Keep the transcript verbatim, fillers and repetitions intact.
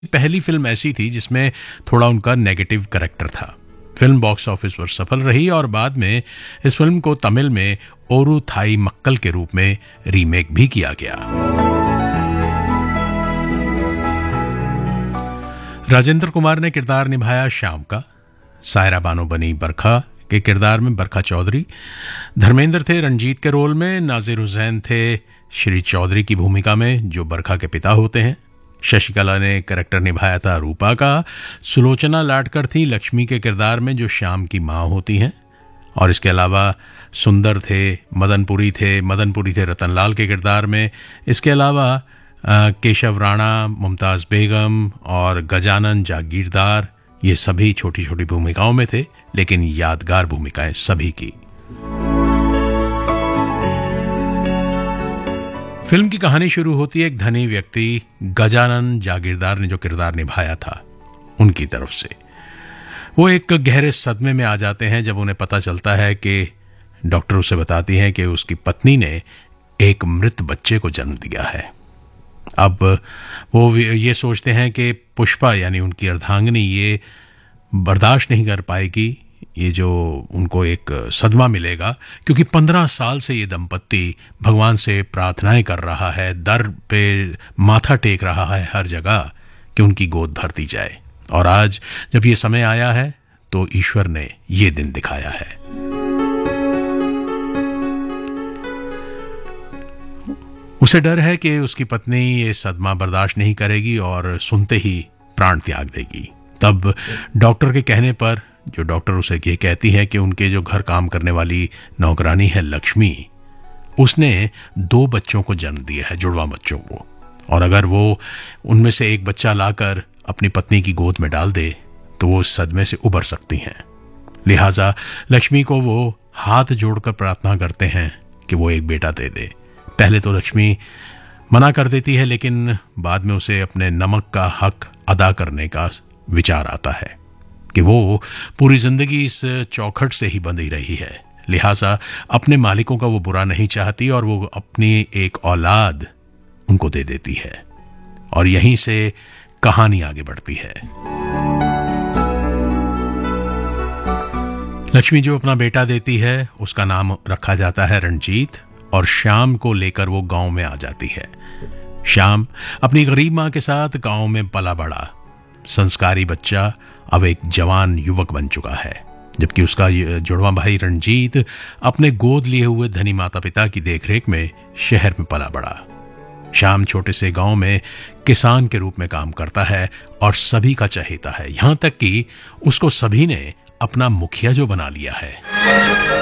पहली फिल्म ऐसी थी जिसमें थोड़ा उनका नेगेटिव कैरेक्टर था। फिल्म बॉक्स ऑफिस पर सफल रही और बाद में इस फिल्म को तमिल में ओरू थाई मक्कल के रूप में रीमेक भी किया गया। राजेंद्र कुमार ने किरदार निभाया श्याम का। सायरा बानो बनी बरखा के किरदार में बरखा चौधरी। धर्मेंद्र थे रंजीत के रोल में। नाजिर हुसैन थे श्री चौधरी की भूमिका में, जो बरखा के पिता होते हैं। शशिकला ने कैरेक्टर निभाया था रूपा का। सुलोचना लाडकर थी लक्ष्मी के किरदार में, जो श्याम की माँ होती हैं। और इसके अलावा सुंदर थे, मदनपुरी थे मदनपुरी थे रतनलाल के किरदार में। इसके अलावा केशव राणा, मुमताज़ बेगम और गजानन जागीरदार, ये सभी छोटी छोटी भूमिकाओं में थे, लेकिन यादगार भूमिकाएं सभी की। फिल्म की कहानी शुरू होती है एक धनी व्यक्ति गजानन जागीरदार ने जो किरदार निभाया था उनकी तरफ से। वो एक गहरे सदमे में आ जाते हैं जब उन्हें पता चलता है कि डॉक्टर उसे बताती हैं कि उसकी पत्नी ने एक मृत बच्चे को जन्म दिया है। अब वो ये सोचते हैं कि पुष्पा यानी उनकी अर्धांगिनी ये बर्दाश्त नहीं कर पाएगी, ये जो उनको एक सदमा मिलेगा, क्योंकि पंद्रह साल से ये दंपत्ति भगवान से प्रार्थनाएं कर रहा है, दर पे माथा टेक रहा है हर जगह कि उनकी गोद भर दी जाए। और आज जब ये समय आया है तो ईश्वर ने ये दिन दिखाया है। उसे डर है कि उसकी पत्नी ये सदमा बर्दाश्त नहीं करेगी और सुनते ही प्राण त्याग देगी। तब डॉक्टर के कहने पर, जो डॉक्टर उसे ये कहती है कि उनके जो घर काम करने वाली नौकरानी है लक्ष्मी, उसने दो बच्चों को जन्म दिया है, जुड़वा बच्चों को, और अगर वो उनमें से एक बच्चा लाकर अपनी पत्नी की गोद में डाल दे तो वो उस सदमे से उबर सकती हैं। लिहाजा लक्ष्मी को वो हाथ जोड़कर प्रार्थना करते हैं कि वो एक बेटा दे दे। पहले तो लक्ष्मी मना कर देती है, लेकिन बाद में उसे अपने नमक का हक अदा करने का विचार आता है कि वो पूरी जिंदगी इस चौखट से ही बंधी रही है, लिहाजा अपने मालिकों का वो बुरा नहीं चाहती और वो अपनी एक औलाद उनको दे देती है। और यहीं से कहानी आगे बढ़ती है। लक्ष्मी जो अपना बेटा देती है उसका नाम रखा जाता है रंजीत, और श्याम को लेकर वो गांव में आ जाती है। श्याम अपनी गरीब मां के साथ गांव में पला बड़ा संस्कारी बच्चा अब एक जवान युवक बन चुका है, जबकि उसका जुड़वा भाई रंजीत अपने गोद लिए हुए धनी माता पिता की देखरेख में शहर में पला बड़ा। श्याम छोटे से गांव में किसान के रूप में काम करता है और सभी का चहेता है, यहां तक कि उसको सभी ने अपना मुखिया जो बना लिया है।